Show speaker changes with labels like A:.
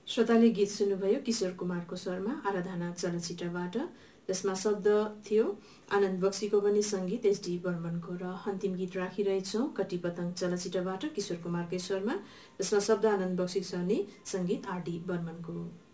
A: श्रोताले गीत सुन्नुभयो किशोर कुमारको स्वरमा आराधना चलचित्रबाट, जसमा शब्द थियो आनन्द बक्सीको पनि सङ्गीत एसडी बर्मनको। र अन्तिम गीत राखिरहेछौँ कटी पतंग चलचित्रबाट किशोर कुमारकै स्वरमा, जसमा शब्द आनन्द बक्सी छ भने सङ्गीत आरडी बर्मनको।